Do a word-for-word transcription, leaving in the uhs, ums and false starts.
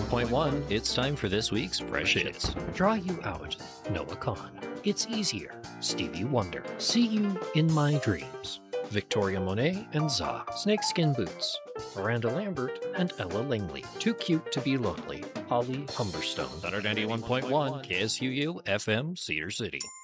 ninety-one point one, it's time for this week's Fresh Hits. Draw You Out, Noah Kahan. It's Easier, Stevie Wonder. See You in My Dreams, Victoria Monet and Za. Snakeskin Boots, Miranda Lambert and Ella Langley. Too Cute to Be Lonely, Holly Humberstone. one ninety-one point one K S U U F M, Cedar City.